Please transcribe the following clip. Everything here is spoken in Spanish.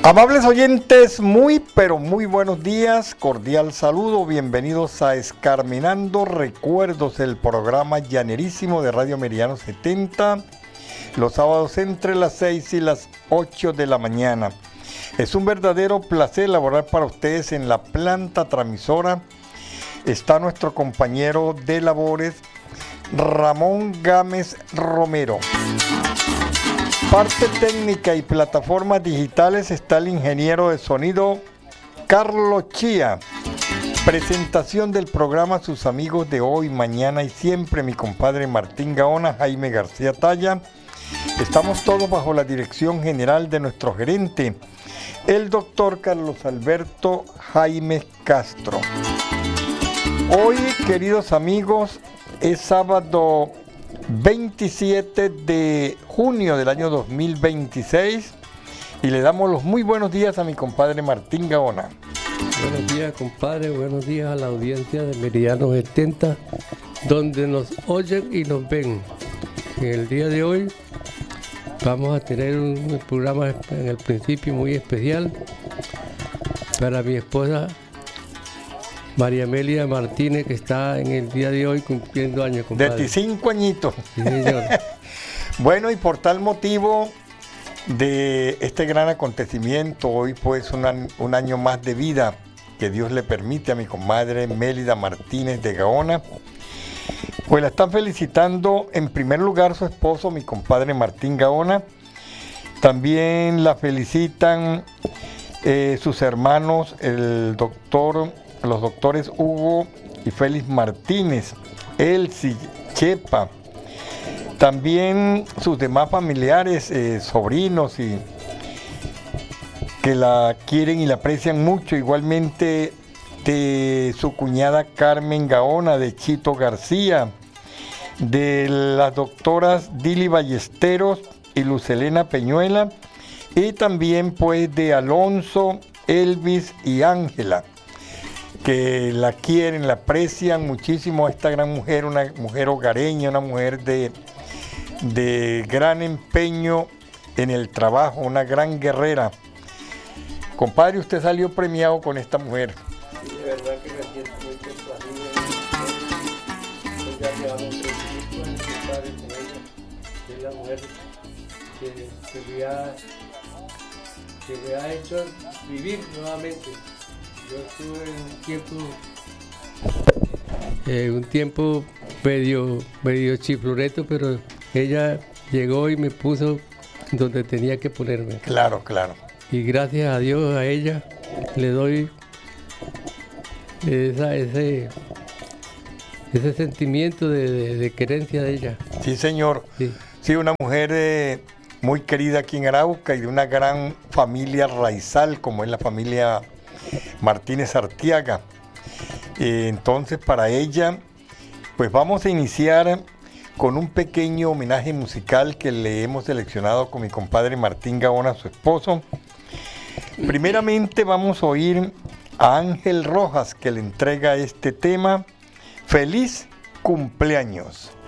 Amables oyentes, muy pero muy buenos días, cordial saludo, bienvenidos a Escarminando Recuerdos, el programa llanerísimo de Radio Meridiano 70, los sábados entre las 6 y las 8 de la mañana. Es un verdadero placer laborar para ustedes en la planta transmisora. Está nuestro compañero de labores, Ramón Gámez Romero. Parte técnica y plataformas digitales está el ingeniero de sonido Carlos Chía. Presentación del programa sus amigos de hoy, mañana y siempre, mi compadre Martín Gaona, Jaime García Talla. Estamos todos bajo la dirección general de nuestro gerente, el doctor Carlos Alberto Jaime Castro. Hoy, queridos amigos, es sábado 27 de junio del año 2026 y le damos los muy buenos días a mi compadre Martín Gaona. Buenos días, compadre, buenos días a la audiencia de Meridiano 70, donde nos oyen y nos ven. En el día de hoy vamos a tener un programa en el principio muy especial para mi esposa María Amelia Martínez, que está en el día de hoy cumpliendo años, compadre. 25 añitos. Sí, señor. Bueno, y por tal motivo de este gran acontecimiento, hoy pues un año más de vida que Dios le permite a mi comadre Mélida Martínez de Gaona, pues la están felicitando en primer lugar su esposo, mi compadre Martín Gaona. También la felicitan sus hermanos, los doctores Hugo y Félix Martínez, Elsie, Chepa, también sus demás familiares, sobrinos y que la quieren y la aprecian mucho, igualmente de su cuñada Carmen Gaona, de Chito García, de las doctoras Dili Ballesteros y Lucelena Peñuela, y también pues de Alonso, Elvis y Ángela, que la quieren, la aprecian muchísimo a esta gran mujer, una mujer hogareña, una mujer de gran empeño en el trabajo, una gran guerrera. Compadre, usted salió premiado con esta mujer. Sí, de verdad que me siento muy complacido. Ya llevamos 3 años, compadre, con ella. Es la mujer que me ha hecho vivir nuevamente. Yo estuve un tiempo medio chiflureto, pero ella llegó y me puso donde tenía que ponerme. Claro, claro. Y gracias a Dios, a ella, le doy ese sentimiento de querencia de ella. Sí, señor. Sí, sí, una mujer muy querida aquí en Arauca y de una gran familia raizal, como es la familia Martínez Artiaga. Entonces, para ella, pues vamos a iniciar con un pequeño homenaje musical que le hemos seleccionado con mi compadre Martín Gaona, su esposo. Primeramente vamos a oír a Ángel Rojas, que le entrega este tema, Feliz Cumpleaños.